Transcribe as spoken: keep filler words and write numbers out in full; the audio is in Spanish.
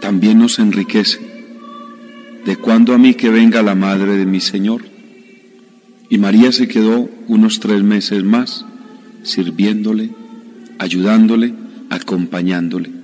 también nos enriquece. ¿De cuándo a mí que venga la madre de mi Señor? Y María se quedó unos tres meses más, sirviéndole, ayudándole, acompañándole.